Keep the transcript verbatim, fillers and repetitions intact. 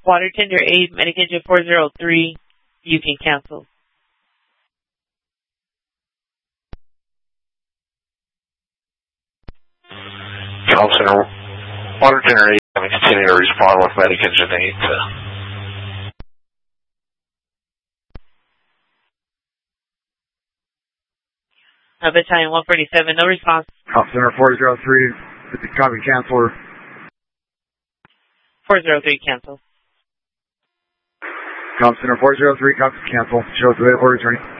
Water Tender eight, Medic Engine four zero three, you can cancel. Comm Center, Water Tender eight, going to continue to respond with Medic Engine eight. Uh, Uh, Battalion one forty-seven, no response. Comm Center four zero three, copy canceler. four zero three, cancel. Comm Center four zero three, copy cancel. Shows the order returning.